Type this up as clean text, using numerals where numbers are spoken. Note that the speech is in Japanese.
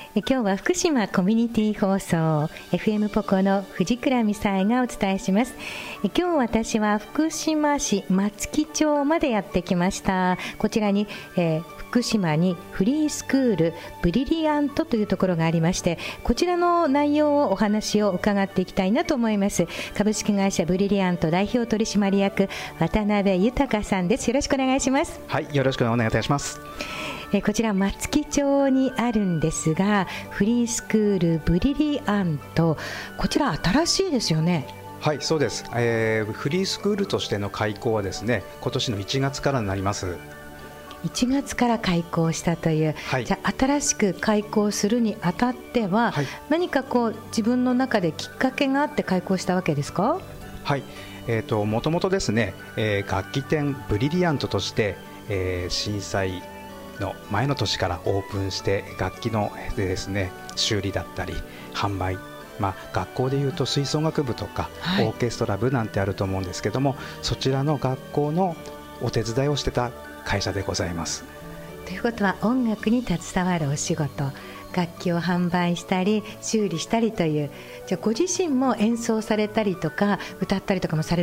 今日は福島コミュニティ放送 FM ポコの藤倉美沙がお伝えします。今日私は福島市松木町までやってきました。こちらに、福島にフリースクールブリリアントというところがありまして、こちらの内容をお話を伺っていきたいなと思います。株式会社ブリリアント代表取締役渡辺豊さんです。よろしくお願いします。 はい、よろしくお願いいたします。 こちら松木町にあるんですが、フリースクールブリリアント、こちら新しいですよね。 はい、そうです。フリースクールとしての開校はですね、今年の1月からになります。 1月から開校したという、 はい、 じゃあ新しく開校するにあたっては、はい、何か自分の中できっかけがあって開校したわけですか？ はい、もともとですね、楽器店ブリリアントとして、震災の前の年からオープンして、楽器のですね、修理だったり販売、学校でいうと吹奏楽部とか、はい、オーケストラ部なんてあると思うんですけども、そちらの学校のお手伝いをしてた会社でございます。 ということは音楽に携わるお仕事、楽器を販売したり修理したりという、じゃあご自身も演奏されたりとか歌ったりとかもされる